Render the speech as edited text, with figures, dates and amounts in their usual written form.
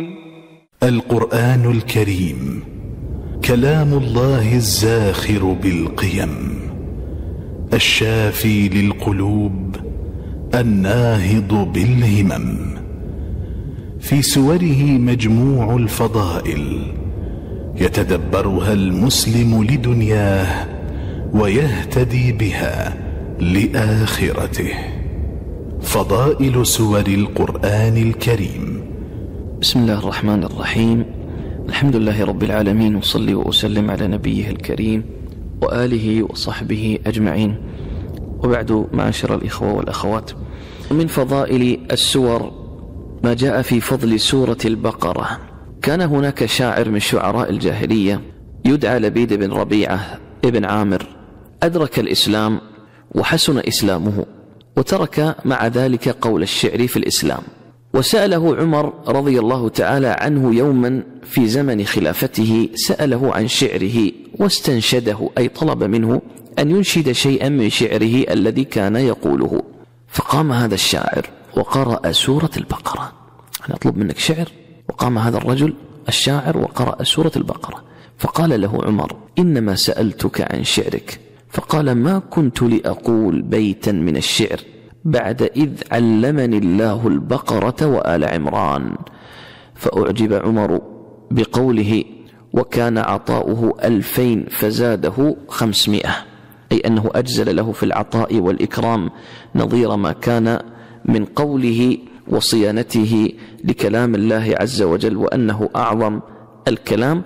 القرآن الكريم كلام الله الزاخر بالقيم، الشافي للقلوب، الناهض بالهمم. في سوره مجموع الفضائل يتدبرها المسلم لدنياه ويهتدي بها لآخرته. فضائل سور القرآن الكريم. بسم الله الرحمن الرحيم. الحمد لله رب العالمين، وصلي وأسلم على نبيه الكريم وآله وصحبه أجمعين، وبعد، معاشر الإخوة والأخوات، من فضائل السور ما جاء في فضل سورة البقرة. كان هناك شاعر من شعراء الجاهلية يدعى لبيد بن ربيعة ابن عامر، أدرك الإسلام وحسن إسلامه، وترك مع ذلك قول الشعر في الإسلام. وسأله عمر رضي الله تعالى عنه يوما في زمن خلافته، سأله عن شعره واستنشده، أي طلب منه أن ينشد شيئا من شعره الذي كان يقوله. فقام هذا الشاعر وقرأ سورة البقرة. أنا أطلب منك شعر، وقام هذا الرجل الشاعر وقرأ سورة البقرة. فقال له عمر: إنما سألتك عن شعرك. فقال: ما كنت لأقول بيتا من الشعر بعد إذ علمني الله البقرة وآل عمران. فأعجب عمر بقوله، وكان عطاؤه 2000 فزاده 500، أي أنه أجزل له في العطاء والإكرام نظير ما كان من قوله وصيانته لكلام الله عز وجل، وأنه أعظم الكلام.